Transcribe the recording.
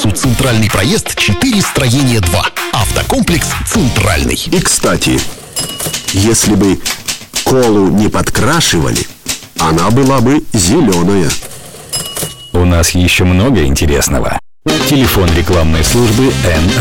адресу Центральный проезд 4, строение 2. Автокомплекс «Центральный». И, кстати, если бы колу не подкрашивали, она была бы зеленая. У нас еще много интересного. Телефон рекламной службы Н